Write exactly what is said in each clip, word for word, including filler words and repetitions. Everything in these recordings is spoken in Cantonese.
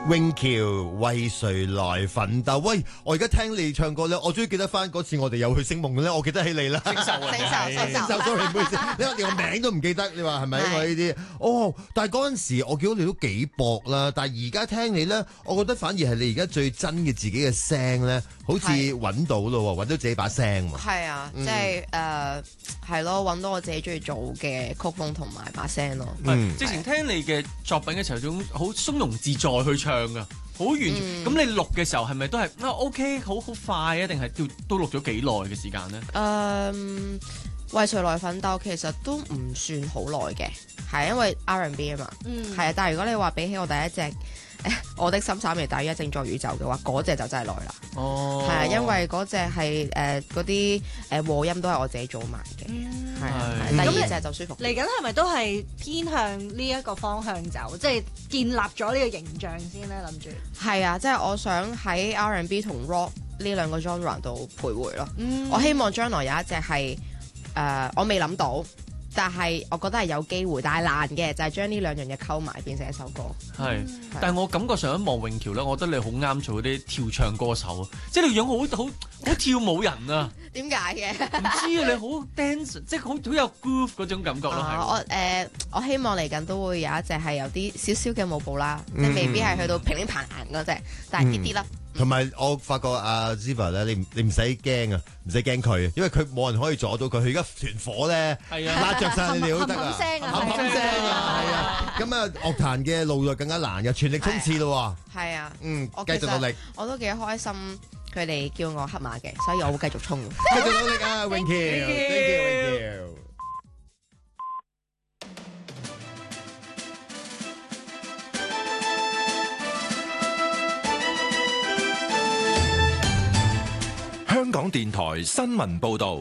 永橋為誰來奮鬥？喂，我而家聽你唱歌咧，我終於記得翻嗰次我哋有去星夢嘅咧，我記得起你啦。星秀啊，星秀， 星秀 ，sorry， 唔好意思，你話連個名都唔記得，你話係咪？因為呢啲，哦，但係嗰陣時我見到你都幾薄啦，但係而家聽你咧，我覺得反而係你而家最真嘅自己嘅聲咧，好似揾到咯，揾到自己把聲喎。 係啊，即係誒係咯，揾到我自己中意做嘅曲風同埋把聲咯。 嗯，之前聽你嘅作品嘅時候，種好從容自在去唱噶，好完全。咁、嗯、你錄嘅時候係咪都係啊 OK， 好好快啊？定係都都錄咗幾耐嘅時間呢？ 誒，為誰來奮鬥其實都唔算好耐嘅，係因為 R and B 啊嘛。嗯，係啊。但係如果你話比起我第一隻。我的心稍微大於一正在宇宙嘅話，嗰隻就真係耐啦。哦，係啊，因為嗰隻係誒嗰啲誒和音都係我自己做埋嘅，係啊、嗯。第二隻就舒服。 嚟緊係咪都係偏向呢一個方向走，即係建立咗呢個形象先咧？諗住係啊，即係我想喺 R and B 同 Rock 呢兩個 genre 度徘徊咯。嗯、我希望將來有一隻係誒我未諗到。但係我覺得係有機會，但係難嘅就係將呢兩樣嘢溝埋變成一首歌。係， 但係我感覺上一望永橋咧，我覺得你好啱做嗰啲跳唱歌手啊！即係你個樣好好好跳舞人啊！ 點解嘅？ 唔知啊，你好 dance， 即係好好有 groove 嗰種感覺咯。 啊、我誒、呃，我希望嚟緊都會有一隻係有啲少少嘅舞步啦，嗯、即係未必係去到平平彭彭嗰隻，但係啲啲啦。 同埋我發覺阿 Ziva 咧，你你唔使驚啊，唔使驚佢，因為佢冇人可以阻到佢，佢而家團火咧，拉着晒你哋都得啊， 冚冚聲啊，係啊，咁啊樂壇嘅路就更加難嘅，全力衝刺咯喎， 係啊， 嗯，繼續努力， 我都幾開心，佢哋叫我黑馬嘅，所以我會繼續衝， 繼續努力啊，永橋 ，thank you， 永橋。 香港電台新聞報導，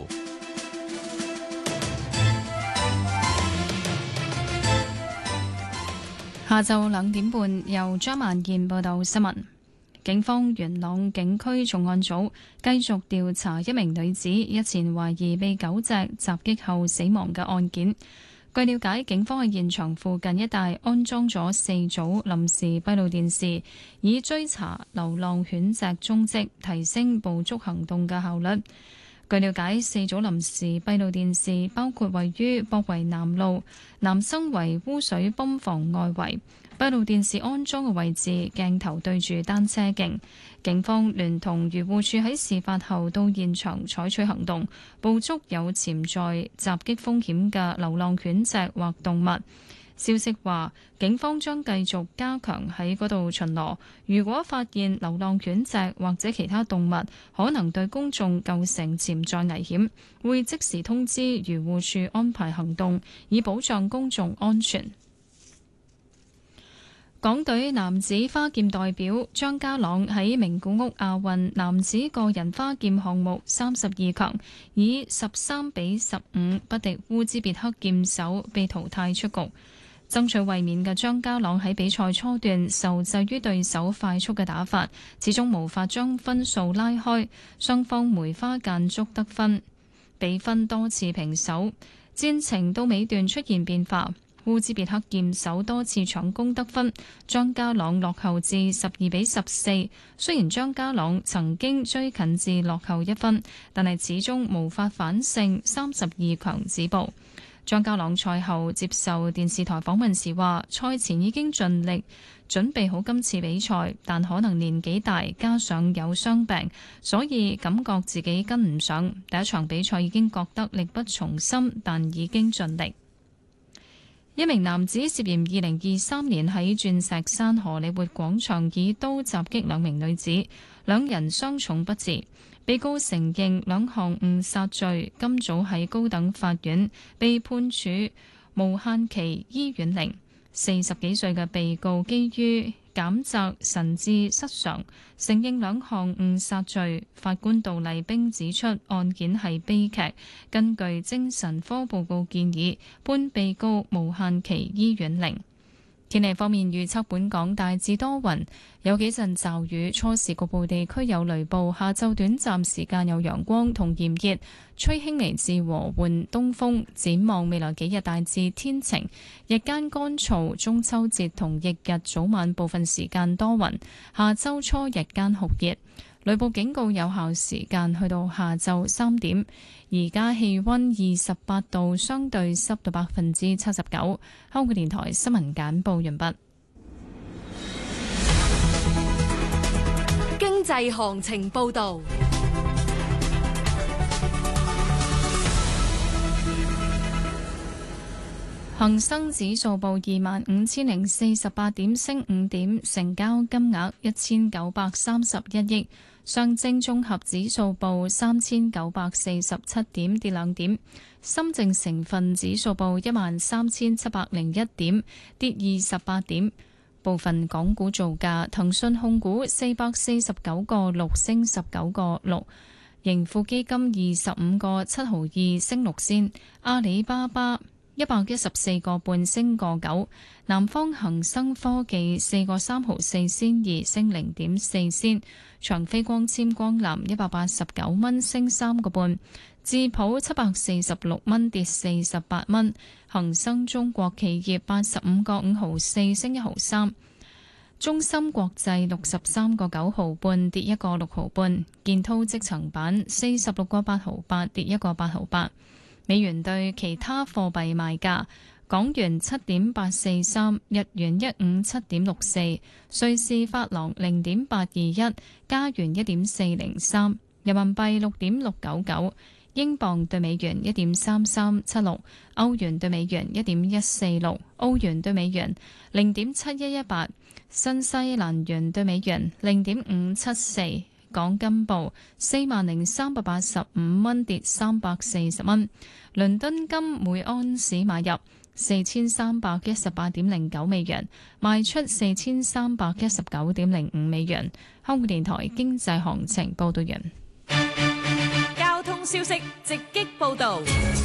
下晝兩點半由張萬燕報道新聞。警方元朗警區重案組繼續調查一名女子日前懷疑被狗隻襲擊後死亡嘅案件。據了解，警方喺現場附近一帶安裝咗四組臨時閉路電視，以追查流浪犬隻蹤跡，提升捕捉行動嘅效率。據了解，四組臨時閉路電視包括位於博圍南路南生圍污水泵房外圍。閉路電視安裝嘅位置，鏡頭對住單車徑。警方聯同漁護署喺事發後到現場採取行動，捕捉有潛在襲擊風險嘅流浪犬隻或動物。消息話，警方將繼續加強喺嗰度巡邏，如果發現流浪犬隻或者其他動物可能對公眾構成潛在危險，會即時通知漁護署安排行動，以保障公眾安全。港隊男子花劍代表張家朗喺名古屋亞運男子個人花劍項目三十二強，以十三比十五不敵烏茲別克劍手，被淘汰出局。爭取衛冕嘅張家朗喺比賽初段受制於對手快速嘅打法，始終無法將分數拉開，雙方梅花間竹得分，比分多次平手，戰情到尾段出現變化。烏茲別克劍手多次搶攻得分，張家朗落後至十二比十四。雖然張家朗曾經追近至落後一分，但係始終無法反勝，三十二強止步。張家朗賽後接受電視台訪問時話，賽前已經盡力準備好今次比賽，但可能年紀大，加上有傷病，所以感覺自己跟唔上。第一場比賽已經覺得力不從心，但已經盡力。一名男子涉嫌二零二三年喺鑽石山荷里活廣場以刀襲擊兩名女子，兩人傷重不治。被告承認兩項誤殺罪，今早喺高等法院被判處無限期醫院令。四十幾歲嘅被告基於減責神志失常，承認兩項誤殺罪。法官杜麗冰指出，案件係悲劇，根據精神科報告建議，判被告無限期醫院令。 天氣方面預測本港大致多雲，有幾陣驟雨，初時局部地區有雷暴，下晝短暫時間有陽光同炎熱，吹輕微至和緩東風。展望未來幾日大致天晴，日間乾燥，中秋節同翌日早晚部分時間多雲，下週初日間酷熱。雷暴警告有效時間去到下晝三點。而家氣溫二十八度，相對濕度百分之七十九。香港電台新聞簡報完畢。 經濟行情報導。 恒生指數報二萬五千零四十八點，升五點，成交金額一千九百三十一億。上證綜合指數報三千九百四十七點，跌兩點。深證成分指數報一萬三千七百零一點，跌二十八點。部分港股造價：騰訊控股四百四十九個六升十九個六，盈富基金二十五個七毫二升六仙，阿里巴巴一百一十四個半升個九，南方恒生科技四個三毫四仙二升零點四仙，長飛光纖光纜一百八十九蚊升三個半，智普七百四十六蚊跌四十八蚊，恒生中國企業八十五個五毫四升一毫三，中芯國際六十三個九毫半跌一個六毫半，建滔積層板四十六個八毫八跌一個八毫八。美元對其他貨幣賣價：港元七點八四三，日元一五七點六四，瑞士法郎零點八二一，加元一點四零三，人民幣六點六九九，英鎊對美元一點三三七六，歐元對美元一點一四六，澳元對美元零點七一一八，新西蘭元對美元零點五七四。港金報四萬零三百八十五蚊，跌三百四十蚊。倫敦金每安士買入四千三百一十八點零九美元，賣出四千三百一十九點零五美元。香港電台經濟行情報道完。 交通消息直擊報道。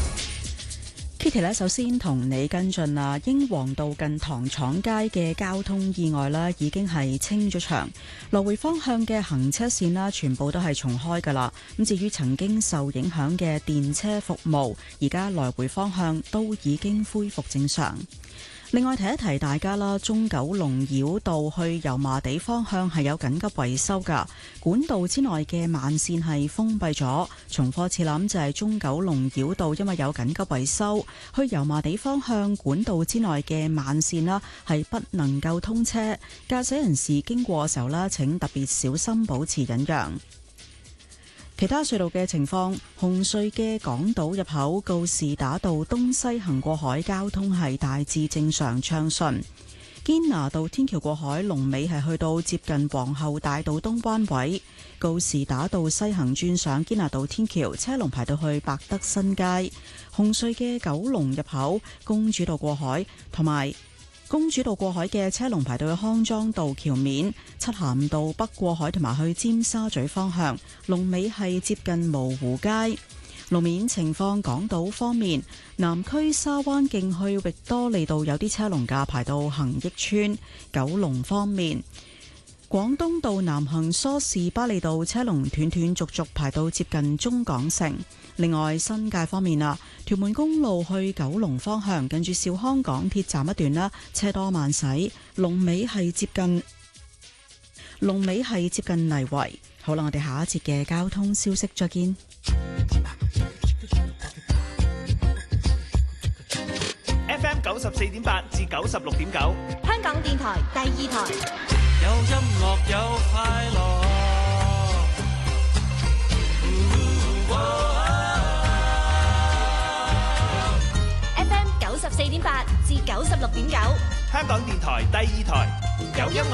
Kitty 咧，首先同你跟進啊，英皇道近糖廠街嘅交通意外啦，已經係清咗場，來回方向嘅行車線啦，全部都係重開噶啦。咁至於曾經受影響嘅電車服務，而家來回方向都已經恢復正常。另外提一提大家啦，中九龍繞道去油麻地方向係有緊急維修噶，管道之內嘅慢線係封閉咗。重複次諗就係中九龍繞道，因為有緊急維修，去油麻地方向管道之內嘅慢線啦係不能夠通車，駕駛人士經過嘅時候啦，請特別小心保持忍讓。其他隧道嘅情況，紅隧嘅港島入口告士打道東西行過海交通係大致正常暢順，堅拿道天橋過海龍尾係去到接近皇后大道東彎位，告士打道西行轉上堅拿道天橋車龍排到去百德新街，紅隧嘅九龍入口公主道過海同埋公主道過海嘅車龍排到去康莊道橋面，漆咸道北過海同埋去尖沙咀方向龍尾係接近蕪湖街。路面情況，港島方面，南區沙灣徑去域多利道有啲車龍架排到恒益邨。九龍方面，廣東道南行梳士巴利道車龍斷斷續續排到接近中港城。另外新界方面啊，屯門公路去九龍方向近住兆康港鐵站一段啦，車多慢駛，龍尾係接近龍尾係接近泥圍。好啦，我哋下一節嘅交通消息再見。 F M 九十四點八至九十六點九， 香港電台第二台， 有音樂有快樂。 F M 九十四點八至九十六點九， 香港電台第二台，有音樂。